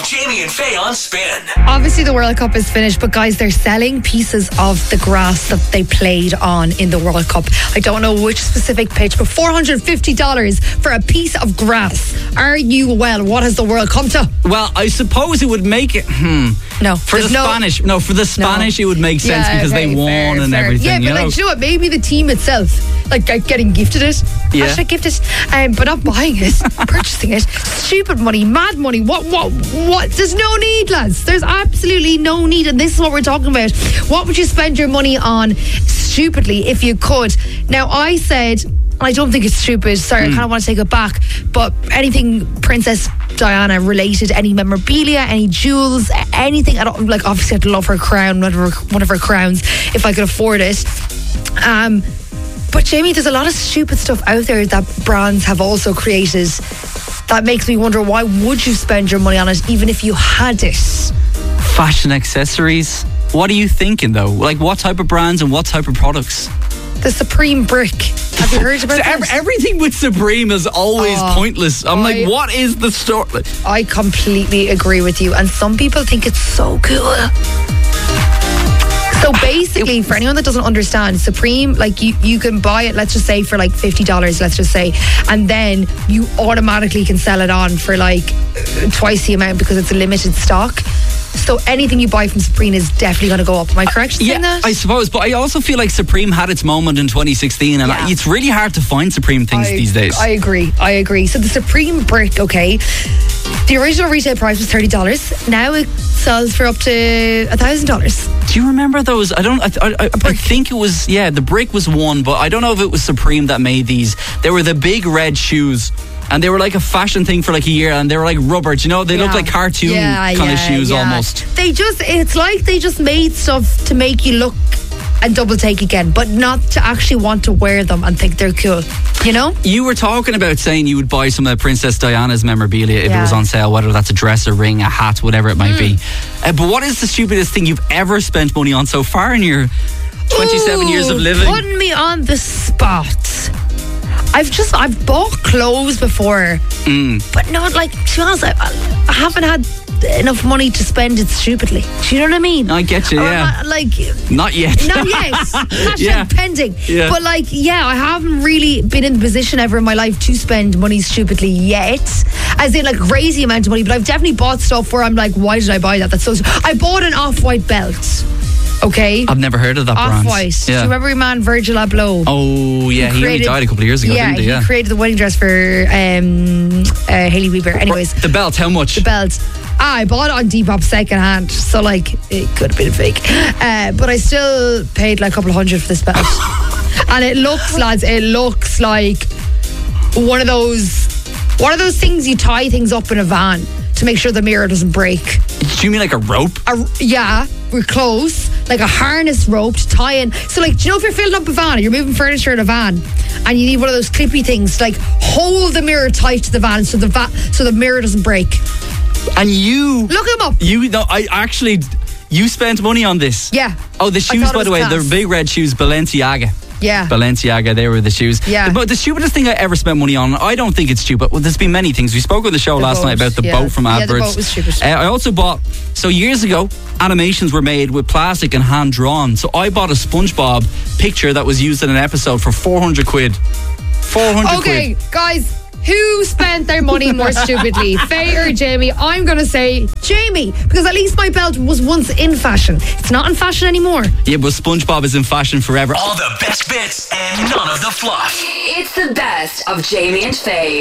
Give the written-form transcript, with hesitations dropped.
of Jamie and Faye on Spin. Obviously the World Cup is finished, but guys, they're selling pieces of the grass that they played on in the World Cup. I don't know which specific pitch, but $450 for a piece of grass. Are you well? What has the world come to? Well, I suppose it would make it. No. For the Spanish. No, for the Spanish it would make sense because they won and everything. Yeah, but you know? like, you know what? Maybe the team itself, like getting gifted it. Yeah. Hashtag gifted, but not buying it, purchasing it. Stupid money, mad money. What? There's no need, lads. There's absolutely no need, and this is what we're talking about. What would you spend your money on stupidly if you could? Now, I said, I don't think it's stupid. Sorry, I kind of want to take it back. But anything Princess Diana related, any memorabilia, any jewels, anything. I don't like. Obviously, I'd love her crown, one of her crowns, if I could afford it. But Jamie, there's a lot of stupid stuff out there that brands have also created. That makes me wonder, why would you spend your money on it, even if you had it? Fashion accessories. What are you thinking though? Like, what type of brands and what type of products? The Supreme brick. Have you heard about that? Everything with Supreme is always pointless. I'm like, what is the story? I completely agree with you. And some people think it's so cool. So basically, for anyone that doesn't understand, Supreme, like you can buy it, let's just say for like $50, let's just say, and then you automatically can sell it on for like twice the amount because it's a limited stock. So anything you buy from Supreme is definitely going to go up. Am I correct in saying that? I suppose, but I also feel like Supreme had its moment in 2016, and it's really hard to find Supreme things these days. I agree. So the Supreme brick, okay, the original retail price was $30. Now it sells for up to $1,000. Do you remember those? I think it was, the brick was one, but I don't know if it was Supreme that made these. They were the big red shoes. And they were like a fashion thing for like a year, and they were like rubber. Do you know? They look like cartoon kind of shoes almost. It's like they just made stuff to make you look and double take again, but not to actually want to wear them and think they're cool. You know? You were talking about saying you would buy some of Princess Diana's memorabilia if it was on sale, whether that's a dress, a ring, a hat, whatever it might be. But what is the stupidest thing you've ever spent money on so far in your 27 years of living? Putting me on the spot. I've bought clothes before, but not like, to be honest, I haven't had enough money to spend it stupidly. Do you know what I mean? I get you, Not yet. Not yet. Pending. Yeah. But like, I haven't really been in the position ever in my life to spend money stupidly yet. As in like crazy amount of money, but I've definitely bought stuff where I'm like, why did I buy that? That's so. I bought an Off-White belt. Okay. I've never heard of that brand. Off-White. Yeah. Do you remember your man Virgil Abloh? Oh, yeah. He only died a couple of years ago, didn't he? Yeah, he created the wedding dress for Hailey Bieber. Anyways. The belt, how much? The belt. I bought it on Depop second hand, so like it could have been fake. But I still paid like a couple of $100 for this belt. And it looks, lads, like one of those things you tie things up in a van to make sure the mirror doesn't break. Do you mean like a rope? We're close. Like a harness rope to tie in. So like, do you know if you're filling up a van or you're moving furniture in a van and you need one of those clippy things to like hold the mirror tight to the van so the mirror doesn't break. And you look him up. You spent money on this. Yeah. Oh, the shoes, by the way, they're big red shoes, Balenciaga. Yeah. Balenciaga, they were the shoes. Yeah. But the stupidest thing I ever spent money on, I don't think it's stupid. Well, there's been many things. We spoke on the show last night about the boat from Adverts. Yeah, the boat was stupid. I also bought, so years ago, animations were made with plastic and hand-drawn. So I bought a SpongeBob picture that was used in an episode for 400 quid. 400 quid. Okay, guys. Who spent their money more stupidly, Faye or Jamie? I'm going to say Jamie, because at least my belt was once in fashion. It's not in fashion anymore. Yeah, but SpongeBob is in fashion forever. All the best bits and none of the fluff. It's the best of Jamie and Faye.